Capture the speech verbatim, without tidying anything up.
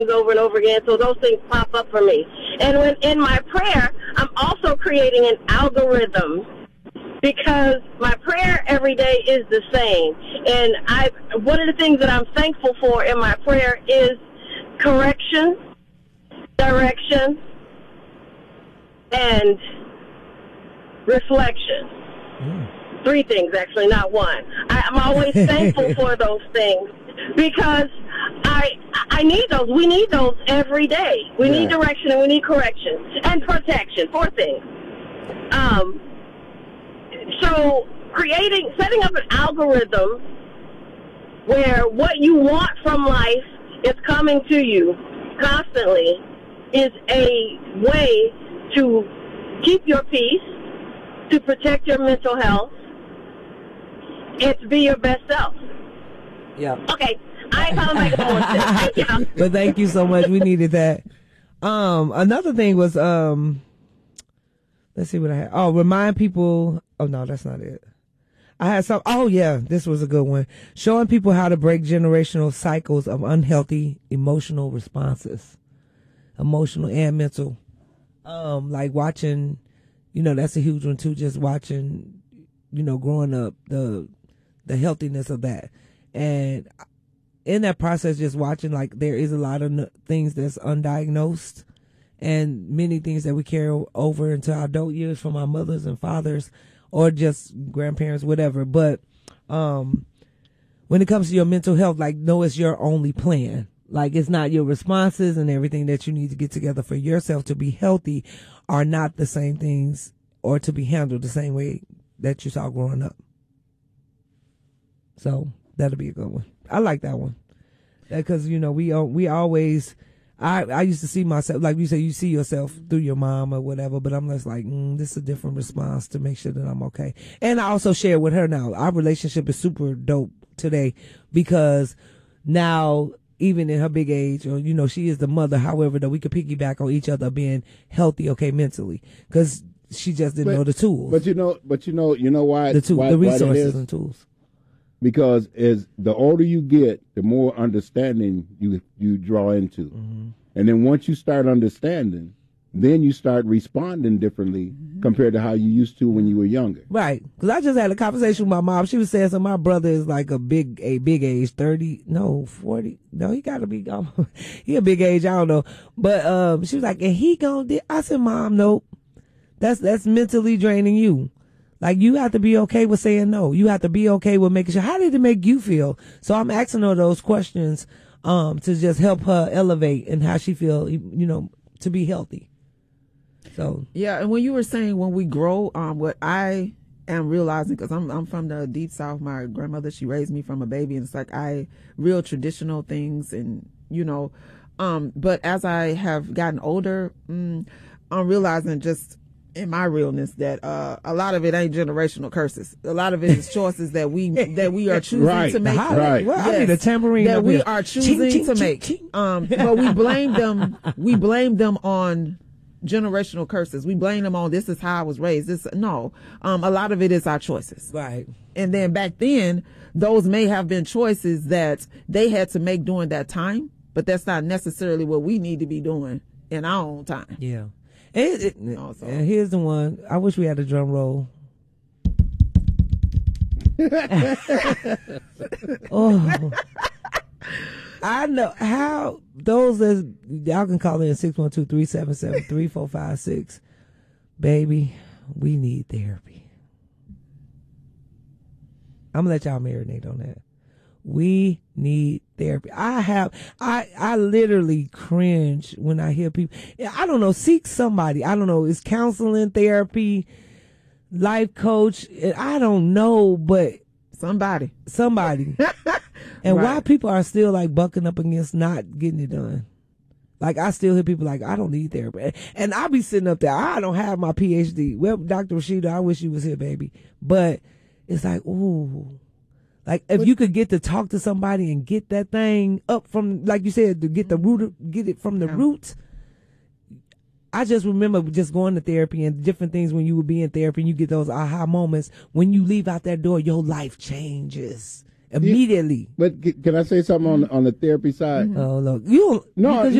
over and over again, so those things pop up for me. And when in my prayer, I'm also creating an algorithm because my prayer every day is the same. And I, one of the things that I'm thankful for in my prayer is correction, direction, and reflection. Mm. Three things, actually, not one. I, I'm always thankful for those things because I I need those. We need those every day. We yeah. need direction and we need correction and protection. Four things. Um, so creating, setting up an algorithm where what you want from life is coming to you constantly is a way to keep your peace, to protect your mental health, and to be your best self. Yeah. Okay. I ain't calling back no more. Thank you. But thank you so much. We needed that. Um, another thing was, um, let's see what I had. Oh, remind people. Oh, no, that's not it. I had some. Oh, yeah, this was a good one. Showing people how to break generational cycles of unhealthy emotional responses, emotional and mental. Um, like watching, you know, that's a huge one too. Just watching, you know, growing up, the the healthiness of that, and in that process, just watching, like, there is a lot of n- things that's undiagnosed and many things that we carry over into our adult years from our mothers and fathers or just grandparents, whatever. But um, when it comes to your mental health, like, no, it's your only plan. Like, it's not your responses and everything that you need to get together for yourself to be healthy are not the same things or to be handled the same way that you saw growing up. So that'll be a good one. I like that one because, you know, we we always, I, I used to see myself, like you say, you see yourself through your mom or whatever, but I'm just like, mm, this is a different response to make sure that I'm okay. And I also share with her now. Our relationship is super dope today because now, even in her big age, or, you know, she is the mother, however, that we could piggyback on each other being healthy, okay, mentally, because she just didn't but, know the tools. But, you know, but you know, you know why? The, tool, why, the resources why that is? and tools. Because as the older you get, the more understanding you you draw into. Mm-hmm. And then once you start understanding, then you start responding differently mm-hmm. compared to how you used to when you were younger. Right. Because I just had a conversation with my mom. She was saying, so my brother is like a big, a big age, thirty, no, forty. No, he got to be, um, he a big age, I don't know. But um, she was like, and he gonna do, I said, Mom, nope. That's, that's mentally draining you. Like, you have to be okay with saying no. You have to be okay with making sure. How did it make you feel? So I'm asking her those questions um, to just help her elevate and how she feel, you know, to be healthy. So yeah, and when you were saying when we grow, um, what I am realizing, because I'm I'm from the deep south. My grandmother, she raised me from a baby, and it's like I real traditional things, and you know, um, but as I have gotten older, mm, I'm realizing just in my realness that uh, a lot of it ain't generational curses. A lot of it is choices that we that we are choosing right, to make. Right. Well, yes, I need a tambourine that we here. are choosing ching, ching, to ching, make. Ching. Um, but we blame them. We blame them on generational curses. We blame them on this is how I was raised. This no. Um, a lot of it is our choices. Right. And then back then, those may have been choices that they had to make during that time, but that's not necessarily what we need to be doing in our own time. Yeah. And, it, it, also, and here's the one. I wish we had a drum roll. Oh, I know how those as y'all can call in six one two three seven seven three four five six. Baby, we need therapy. I'm gonna let y'all marinate on that. We need therapy. I have, I, I literally cringe when I hear people, I don't know, seek somebody. I don't know, it's counseling, therapy, life coach. I don't know, but somebody, somebody. And right. why people are still like bucking up against not getting it done. Like, I still hear people like, I don't need therapy. And I be sitting up there, I don't have my P H D. Well, Doctor Rashida, I wish you was here, baby. But it's like, ooh. Like, if you could get to talk to somebody and get that thing up from, like you said, to get the root, get it from the yeah. roots. I just remember just going to therapy and different things when you would be in therapy and you get those aha moments. When you leave out that door, your life changes. immediately. But c- can I say something on on the therapy side? Oh no, you don't. No, because